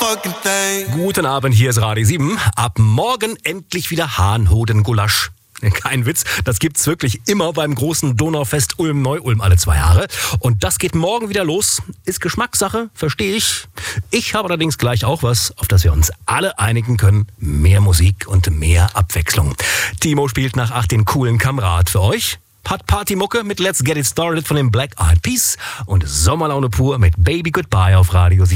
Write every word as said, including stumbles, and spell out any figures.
fucking thing. Guten Abend, hier ist Radio sieben. Ab morgen endlich wieder Hahnhodengulasch. Kein Witz, das gibt's wirklich immer beim großen Donaufest Ulm-Neu-Ulm alle zwei Jahre. Und das geht morgen wieder los. Ist Geschmackssache, verstehe ich. Ich habe allerdings gleich auch was, auf das wir uns alle einigen können. Mehr Musik und mehr Abwechslung. Timo spielt nach acht den coolen Kamerad für euch. Hat Partymucke mit Let's Get It Started von den Black Eyed Peas und Sommerlaune pur mit Baby Goodbye auf Radio sieben.